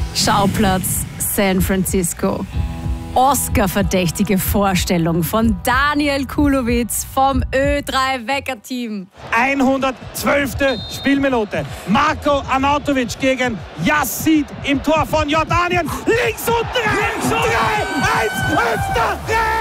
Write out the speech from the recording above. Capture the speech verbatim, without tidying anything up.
Schauplatz San Francisco. Oscar-verdächtige Vorstellung von Daniel Kulowitz vom Ö drei Wecker-Team. hundertzwölfte Spielminute. Marko Arnautovic gegen Yazid im Tor von Jordanien. Links und drei! Links und drei! eins, Österreich!